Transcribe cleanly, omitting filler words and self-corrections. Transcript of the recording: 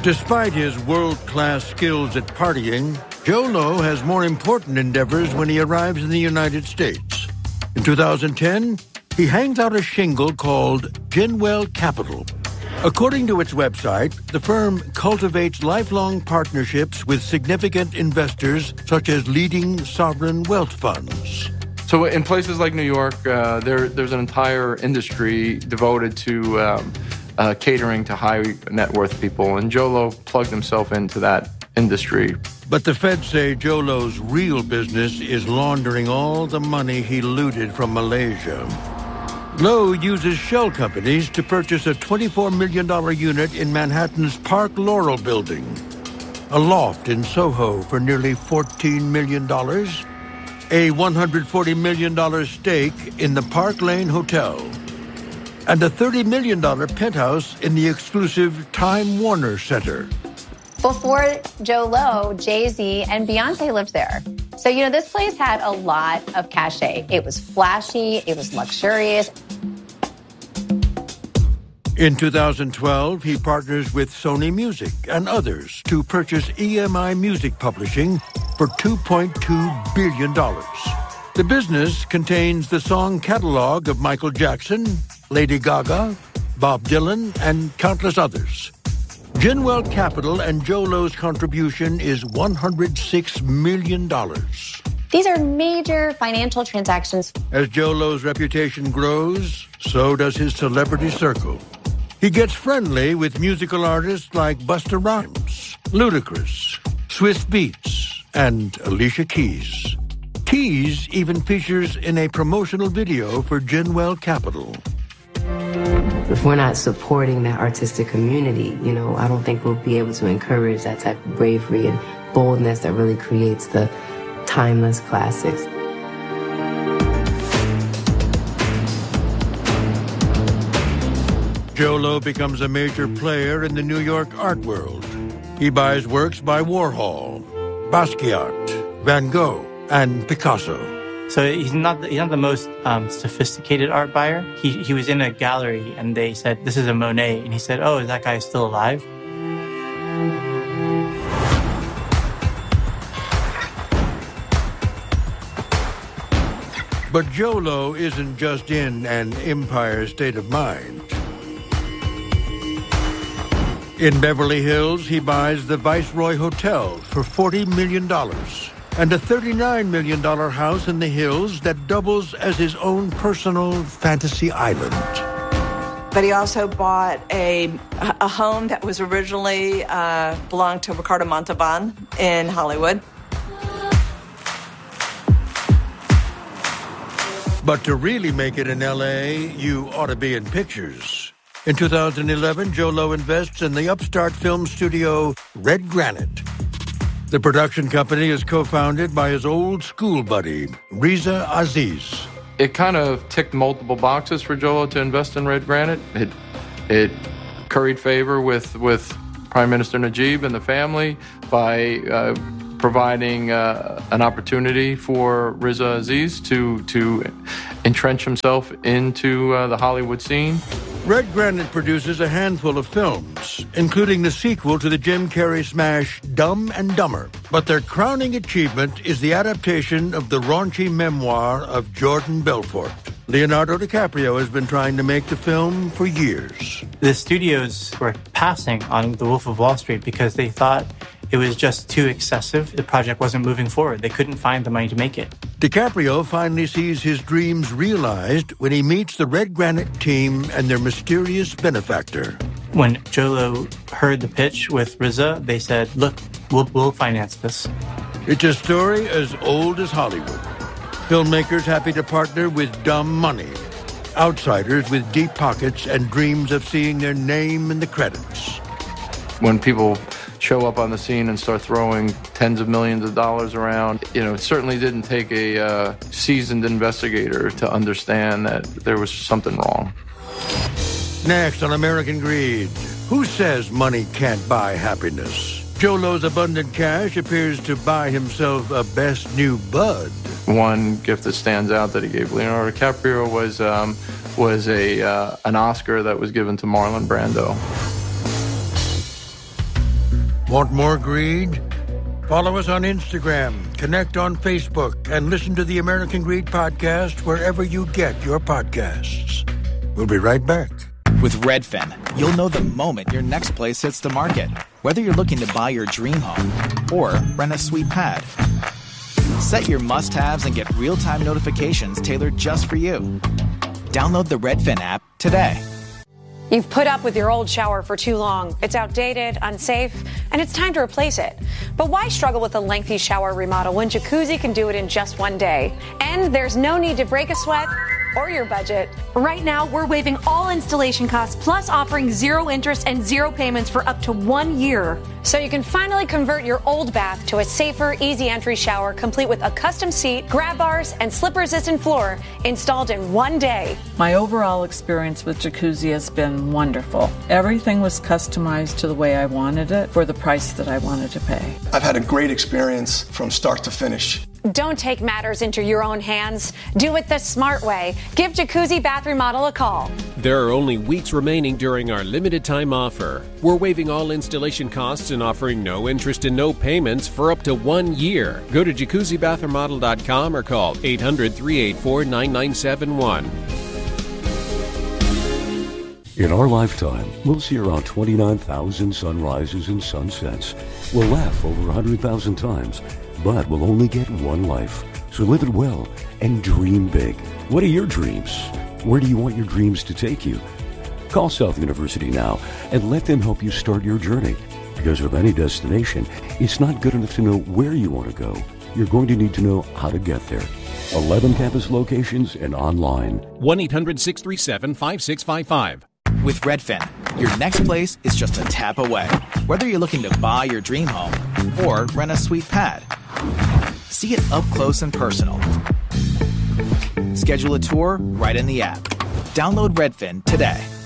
Despite his world-class skills at partying, Joe Low has more important endeavors when he arrives in the United States. In 2010, he hangs out a shingle called Ginwell Capital. According to its website, the firm cultivates lifelong partnerships with significant investors such as leading sovereign wealth funds. So in places like New York, there's an entire industry devoted to catering to high net worth people, and Joe Low plugged himself into that industry. But the feds say Joe Low's real business is laundering all the money he looted from Malaysia. Low uses shell companies to purchase a $24 million unit in Manhattan's Park Laurel building, a loft in Soho for nearly $14 million, a $140 million stake in the Park Lane Hotel, and a $30 million penthouse in the exclusive Time Warner Center. Before Joe Low, Jay-Z and Beyonce lived there. So, this place had a lot of cachet. It was flashy, it was luxurious. In 2012, he partners with Sony Music and others to purchase EMI Music Publishing for $2.2 billion. The business contains the song catalog of Michael Jackson, Lady Gaga, Bob Dylan, and countless others. Ginwell Capital and Joe Low's contribution is $106 million. These are major financial transactions. As Joe Low's reputation grows, so does his celebrity circle. He gets friendly with musical artists like Busta Rhymes, Ludacris, Swizz Beatz, and Alicia Keys. Keys even features in a promotional video for Ginwell Capital. If we're not supporting that artistic community, I don't think we'll be able to encourage that type of bravery and boldness that really creates the timeless classics. Joe Low becomes a major player in the New York art world. He buys works by Warhol, Basquiat, Van Gogh, and Picasso. So he's not the most sophisticated art buyer. He was in a gallery and they said, "This is a Monet," and he said, "Oh, is that guy still alive?" But Joe Low isn't just in an empire state of mind. In Beverly Hills, he buys the Viceroy Hotel for $40 million and a $39 million house in the hills that doubles as his own personal fantasy island. But he also bought a home that was originally belonged to Ricardo Montalban in Hollywood. But to really make it in L.A., you ought to be in pictures. In 2011, Joe Low invests in the upstart film studio Red Granite. The production company is co-founded by his old school buddy, Riza Aziz. It kind of ticked multiple boxes for Joe Low to invest in Red Granite. It curried favor with Prime Minister Najib and the family by providing an opportunity for Riza Aziz to entrench himself into the Hollywood scene. Red Granite produces a handful of films, including the sequel to the Jim Carrey smash Dumb and Dumber. But their crowning achievement is the adaptation of the raunchy memoir of Jordan Belfort. Leonardo DiCaprio has been trying to make the film for years. The studios were passing on The Wolf of Wall Street because they thought it was just too excessive. The project wasn't moving forward. They couldn't find the money to make it. DiCaprio finally sees his dreams realized when he meets the Red Granite team and their mysterious benefactor. When Joe Low heard the pitch with Riza, they said, "Look, we'll finance this." It's a story as old as Hollywood. Filmmakers happy to partner with dumb money. Outsiders with deep pockets and dreams of seeing their name in the credits. When people show up on the scene and start throwing tens of millions of dollars around, it certainly didn't take a seasoned investigator to understand that there was something wrong. Next on American Greed, who says money can't buy happiness? Joe Low's abundant cash appears to buy himself a best new bud. One gift that stands out that he gave Leonardo DiCaprio was an Oscar that was given to Marlon Brando. Want more greed? Follow us on Instagram, connect on Facebook, and listen to the American Greed Podcast wherever you get your podcasts. We'll be right back. With Redfin, you'll know the moment your next place hits the market, whether you're looking to buy your dream home or rent a sweet pad. Set your must-haves and get real-time notifications tailored just for you. Download the Redfin app today. You've put up with your old shower for too long. It's outdated, unsafe, and it's time to replace it. But why struggle with a lengthy shower remodel when Jacuzzi can do it in just one day? And there's no need to break a sweat or your budget. Right now, we're waiving all installation costs, plus offering 0 interest and 0 payments for up to 1 year. So you can finally convert your old bath to a safer, easy entry shower, complete with a custom seat, grab bars, and slip-resistant floor installed in 1 day. My overall experience with Jacuzzi has been wonderful. Everything was customized to the way I wanted it for the price that I wanted to pay. I've had a great experience from start to finish. Don't take matters into your own hands. Do it the smart way. Give Jacuzzi Bath Remodel a call. There are only weeks remaining during our limited time offer. We're waiving all installation costs and offering no interest and no payments for up to 1 year. Go to jacuzzibathremodel.com or call 800-384-9971. In our lifetime, we'll see around 29,000 sunrises and sunsets. We'll laugh over 100,000 times, but we'll only get one life. So live it well and dream big. What are your dreams? Where do you want your dreams to take you? Call South University now and let them help you start your journey. Because with any destination, it's not good enough to know where you want to go. You're going to need to know how to get there. 11 campus locations and online. 1-800-637-5655. With Redfin, your next place is just a tap away. Whether you're looking to buy your dream home or rent a sweet pad, see it up close and personal. Schedule a tour right in the app. Download Redfin today.